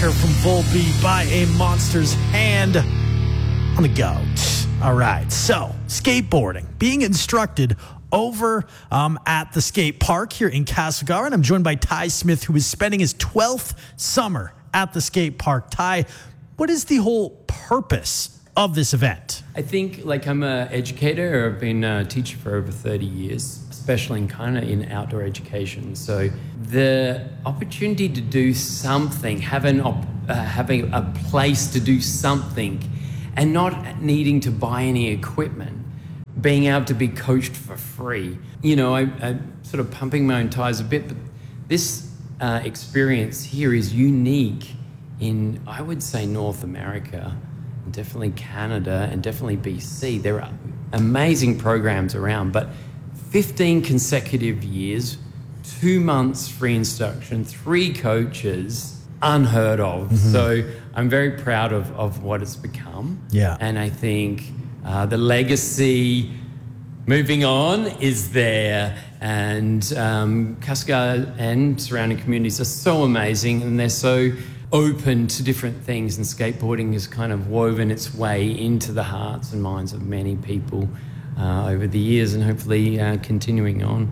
Walker from Volbeat by a Monster's Hand on the goat. All right, so skateboarding, being instructed over at the skate park here in Castlegar, and I'm joined by Ty Smith, who is spending his 12th summer at the skate park. Ty, what is the whole purpose of this event? I think, I'm an educator. I've been a teacher for over 30 years, especially in outdoor education. So the opportunity to do something, having a place to do something, and not needing to buy any equipment, being able to be coached for free. I'm sort of pumping my own tires a bit, but this experience here is unique in, I would say, North America, and definitely Canada, and definitely BC. There are amazing programs around, but 15 consecutive years, 2 months free instruction, 3 coaches, unheard of. Mm-hmm. So I'm very proud of what it's become. Yeah. And I think the legacy moving on is there. And Castlegar and surrounding communities are so amazing, and they're so open to different things. And skateboarding has kind of woven its way into the hearts and minds of many people over the years, and hopefully continuing on.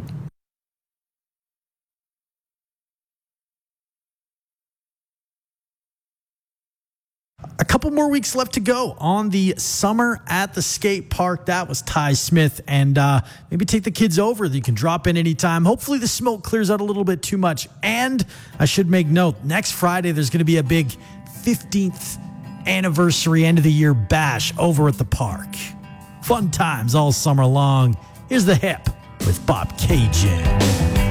A couple more weeks left to go on the Summer at the Skate Park. That was Ty Smith. And maybe take the kids over. You can drop in anytime. Hopefully the smoke clears out a little bit too much. And I should make note, next Friday there's going to be a big 15th anniversary end of the year bash over at the park. Fun times all summer long. Here's The Hip with Bob Cajun.